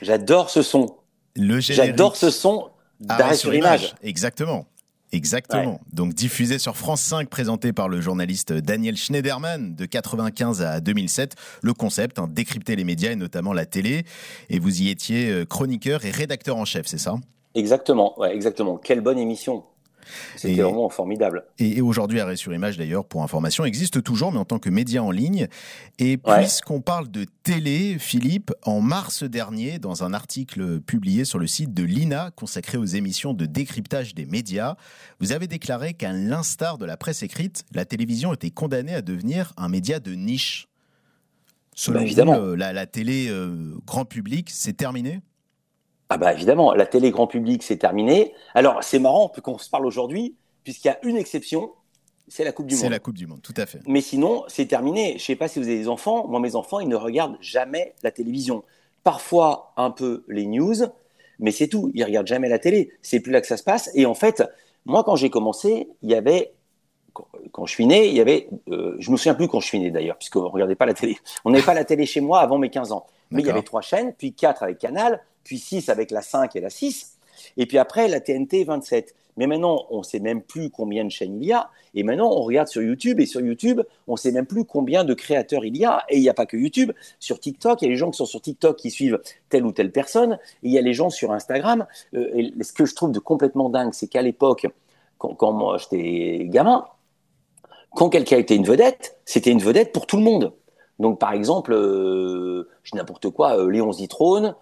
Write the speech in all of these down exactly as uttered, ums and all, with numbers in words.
J'adore ce son. Le générique. J'adore ce son d'arrêt sur image. Exactement. Exactement. Ouais. Donc diffusé sur France cinq, présenté par le journaliste Daniel Schneiderman de quatre-vingt-quinze à deux mille sept. Le concept, hein, décrypter les médias et notamment la télé. Et vous y étiez chroniqueur et rédacteur en chef, c'est ça ? Exactement, ouais, exactement. Quelle bonne émission. C'était et, vraiment formidable. Et, et aujourd'hui, Arrêt sur image, d'ailleurs, pour information, existe toujours, mais en tant que média en ligne. Et puisqu'on ouais. parle de télé, Philippe, en mars dernier, dans un article publié sur le site de l'I N A, consacré aux émissions de décryptage des médias, vous avez déclaré qu'à l'instar de la presse écrite, la télévision était condamnée à devenir un média de niche. Selon bah, évidemment. vous, la, la télé euh, grand public, c'est terminé ? Ah bah évidemment, la télé grand public, c'est terminé. Alors, c'est marrant qu'on se parle aujourd'hui, puisqu'il y a une exception, c'est la Coupe du c'est Monde. C'est la Coupe du Monde, tout à fait. Mais sinon, c'est terminé. Je ne sais pas si vous avez des enfants. Moi, mes enfants, ils ne regardent jamais la télévision. Parfois, un peu les news, mais c'est tout. Ils ne regardent jamais la télé. C'est plus là que ça se passe. Et en fait, moi, quand j'ai commencé, il y avait... Quand je suis né, il y avait... Euh, je ne me souviens plus quand je suis né, d'ailleurs, puisqu'on ne regardait pas la télé. On n'avait pas la télé chez moi avant mes quinze ans. Mais il y avait trois chaînes, puis quatre avec Canal, puis six avec la cinq et la six, et puis après la T N T vingt-sept. Mais maintenant, on ne sait même plus combien de chaînes il y a, et maintenant on regarde sur YouTube, et sur YouTube, on ne sait même plus combien de créateurs il y a, et il n'y a pas que YouTube. Sur TikTok, il y a les gens qui sont sur TikTok qui suivent telle ou telle personne, et il y a les gens sur Instagram. Euh, et ce que je trouve de complètement dingue, c'est qu'à l'époque, quand, quand moi j'étais gamin, quand quelqu'un était une vedette, c'était une vedette pour tout le monde. Donc par exemple, euh, je dis n'importe quoi, euh, Léon Zitrone,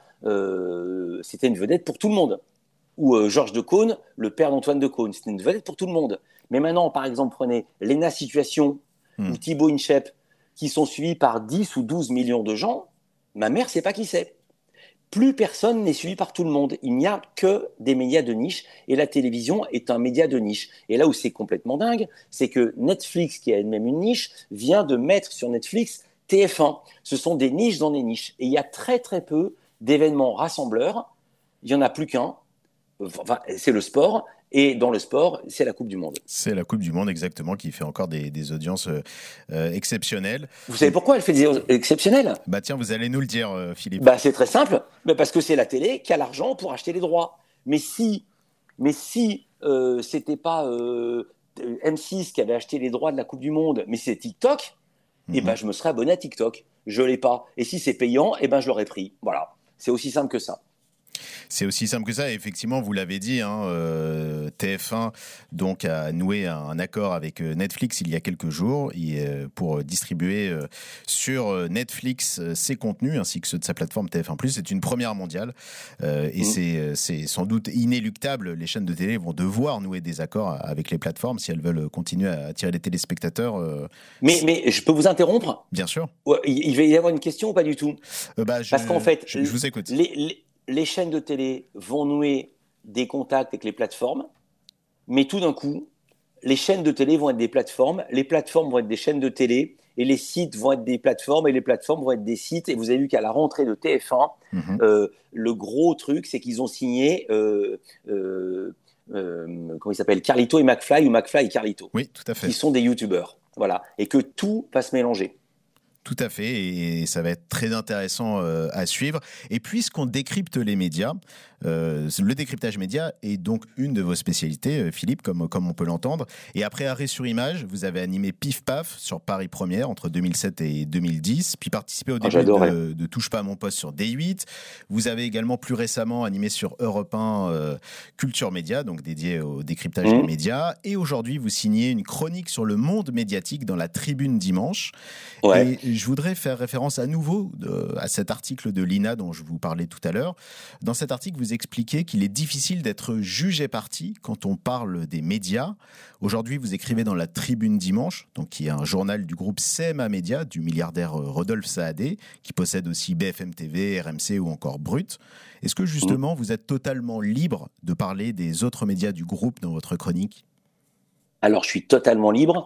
Euh, c'était une vedette pour tout le monde. Ou euh, Georges de Caunes, le père d'Antoine de Caunes, c'était une vedette pour tout le monde. Mais maintenant, par exemple, prenez Léna Situation mmh. ou Thibaut Inchep, qui sont suivis par dix ou douze millions de gens, ma mère ne sait pas qui c'est. Plus personne n'est suivi par tout le monde. Il n'y a que des médias de niche, et la télévision est un média de niche. Et là où c'est complètement dingue, c'est que Netflix, qui a elle-même une niche, vient de mettre sur Netflix T F un. Ce sont des niches dans des niches. Et il y a très très peu d'événements rassembleurs, il n'y en a plus qu'un, enfin, c'est le sport, et dans le sport, c'est la Coupe du Monde. C'est la Coupe du Monde, exactement, qui fait encore des, des audiences euh, exceptionnelles. Vous savez pourquoi elle fait des audiences exceptionnelles ? Bah tiens, vous allez nous le dire, euh, Philippe. Bah, c'est très simple, mais parce que c'est la télé qui a l'argent pour acheter les droits. Mais si, mais si euh, c'était pas euh, M six qui avait acheté les droits de la Coupe du Monde, mais c'est TikTok, mm-hmm. et ben je me serais abonné à TikTok. Je l'ai pas. Et si c'est payant, et ben je l'aurais pris. Voilà. C'est aussi simple que ça. C'est aussi simple que ça. Et effectivement, vous l'avez dit, hein, euh, T F un donc, a noué un, un accord avec Netflix il y a quelques jours et, euh, pour distribuer euh, sur Netflix euh, ses contenus ainsi que ceux de sa plateforme T F un plus. C'est une première mondiale euh, et mmh. c'est, c'est sans doute inéluctable. Les chaînes de télé vont devoir nouer des accords avec les plateformes si elles veulent continuer à attirer les téléspectateurs. Euh, mais, mais je peux vous interrompre ? Bien sûr. Ouais, il va y avoir une question ou pas du tout ? euh, bah, je, Parce qu'en fait, je, je vous écoute. Les, les, les chaînes de télé vont nouer des contacts avec les plateformes, mais tout d'un coup, les chaînes de télé vont être des plateformes, les plateformes vont être des chaînes de télé, et les sites vont être des plateformes, et les plateformes vont être des sites. Et vous avez vu qu'à la rentrée de T F un, mmh. euh, le gros truc, c'est qu'ils ont signé, euh, euh, euh, comment il s'appelle, Carlito et McFly, ou McFly et Carlito, oui, tout à fait. Qui sont des youtubeurs. Voilà, et que tout va se mélanger. Tout à fait, et ça va être très intéressant euh, à suivre. Et puisqu'on décrypte les médias, euh, le décryptage média est donc une de vos spécialités, euh, Philippe, comme, comme on peut l'entendre. Et après Arrêt sur image, vous avez animé Pif Paf sur Paris Première entre deux mille sept et deux mille dix, puis participé au début oh, de, de Touche pas à mon poste sur D huit. Vous avez également plus récemment animé sur Europe un euh, Culture Média, donc dédié au décryptage mmh. des médias. Et aujourd'hui, vous signez une chronique sur le monde médiatique dans la Tribune Dimanche. Ouais. Et je voudrais faire référence à nouveau de, à cet article de l'I N A dont je vous parlais tout à l'heure. Dans cet article, vous expliquez qu'il est difficile d'être jugé parti quand on parle des médias. Aujourd'hui, vous écrivez dans la Tribune Dimanche, donc qui est un journal du groupe C M A Média, du milliardaire Rodolphe Saadé, qui possède aussi B F M T V, R M C ou encore Brut. Est-ce que justement, vous êtes totalement libre de parler des autres médias du groupe dans votre chronique ? Alors, je suis totalement libre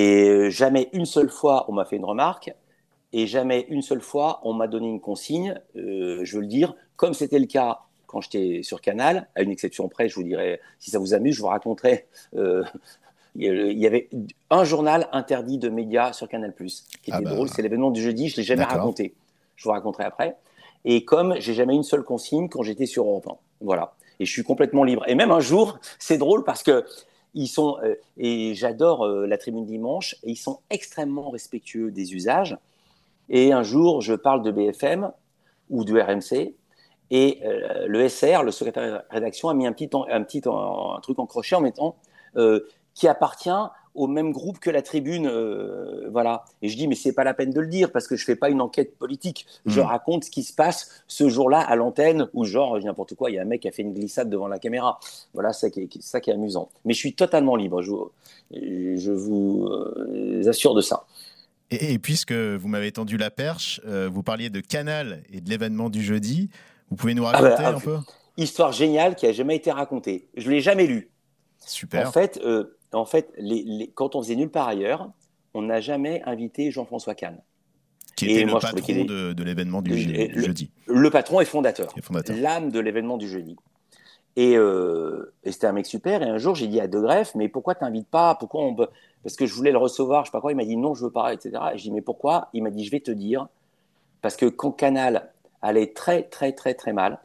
et jamais une seule fois on m'a fait une remarque. Et jamais une seule fois, on m'a donné une consigne, euh, je veux le dire, comme c'était le cas quand j'étais sur Canal, à une exception près, je vous dirais, si ça vous amuse, je vous raconterai, euh, il y avait un journal interdit de médias sur Canal plus, qui était ah bah, drôle, c'est l'événement du jeudi, je ne l'ai jamais d'accord. raconté, je vous raconterai après. Et comme j'ai jamais eu une seule consigne quand j'étais sur Europe un. Voilà. Et je suis complètement libre. Et même un jour, c'est drôle parce que ils sont, euh, et j'adore euh, la Tribune Dimanche, et ils sont extrêmement respectueux des usages. Et un jour, je parle de B F M ou de R M C, et euh, le S R, le secrétaire de rédaction, a mis un petit, un petit un truc en crochet en mettant euh, qui appartient au même groupe que la Tribune, euh, voilà. Et je dis, mais c'est pas la peine de le dire parce que je fais pas une enquête politique. Je Mmh. raconte ce qui se passe ce jour-là à l'antenne, ou genre n'importe quoi. Il y a un mec qui a fait une glissade devant la caméra. Voilà, c'est ça, ça qui est amusant. Mais je suis totalement libre. Je, je vous euh, assure de ça. Et, et puisque vous m'avez tendu la perche, euh, vous parliez de Canal et de l'événement du jeudi. Vous pouvez nous Ah raconter bah, un peu ? histoire géniale qui a jamais été racontée. Je l'ai jamais lue. En Super. fait, euh, en fait les, les, quand on faisait Nulle part ailleurs, on n'a jamais invité Jean-François Kahn. Qui Et était le moi, je trouvais qu'il patron est, de, de l'événement du, le, du le, jeudi. le patron est fondateur, Et fondateur. l'âme de l'événement du jeudi. Et, euh, et c'était un mec super. Et un jour, j'ai dit à De Greff, mais pourquoi t'invites pas? Pourquoi on peut... Parce que je voulais le recevoir, je sais pas quoi. Il m'a dit non, je veux pas, et cetera. Et je dis mais pourquoi? Il m'a dit je vais te dire. Parce que quand Canal allait très très très très mal,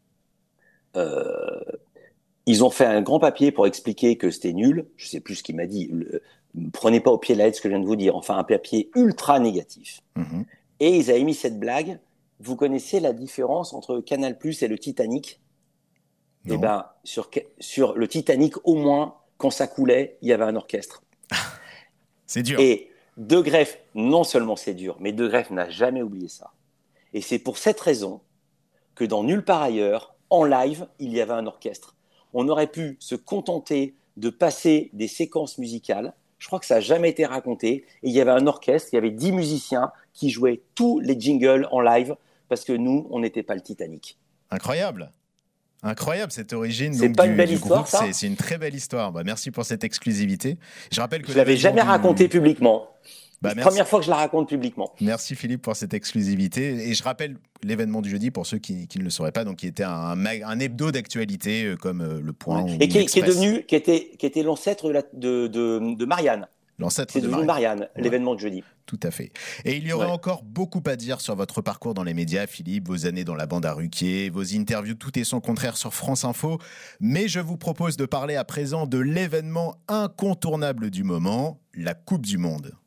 euh, ils ont fait un grand papier pour expliquer que c'était nul. Je sais plus ce qu'il m'a dit. Le, prenez pas au pied de la lettre ce que je viens de vous dire. Enfin, un papier ultra négatif. Mmh. Et ils avaient mis cette blague. Vous connaissez la différence entre Canal+ et le Titanic? Eh Non. ben, sur, sur le Titanic, au moins, quand ça coulait, il y avait un orchestre. C'est dur. Et De Greff, non seulement c'est dur, mais De Greff n'a jamais oublié ça. Et c'est pour cette raison que dans Nulle part ailleurs, en live, il y avait un orchestre. On aurait pu se contenter de passer des séquences musicales. Je crois que ça n'a jamais été raconté. Et il y avait un orchestre, il y avait dix musiciens qui jouaient tous les jingles en live parce que nous, on n'était pas le Titanic. Incroyable. Incroyable cette origine C'est donc, pas du, une belle du histoire, groupe, ça? c'est, c'est une très belle histoire. Bah, merci pour cette exclusivité. Je rappelle que Je l'avais jamais du... raconté publiquement. Bah, merci. Première fois que je la raconte publiquement. Merci Philippe pour cette exclusivité. Et je rappelle l'événement du jeudi pour ceux qui, qui ne le sauraient pas, donc qui était un, un hebdo d'actualité euh, comme euh, Le Point Ouais. ou Et qui, qui est l'Express. devenu, qui était, qui était l'ancêtre de, la, de, de, de Marianne. L'ancêtre C'est de devenu Marianne. Marianne, Ouais. l'événement de jeudi. Tout à fait. Et il y aurait Ouais. encore beaucoup à dire sur votre parcours dans les médias, Philippe, vos années dans la bande à Ruquier, vos interviews tout et son contraire sur France Info. Mais je vous propose de parler à présent de l'événement incontournable du moment, la Coupe du Monde.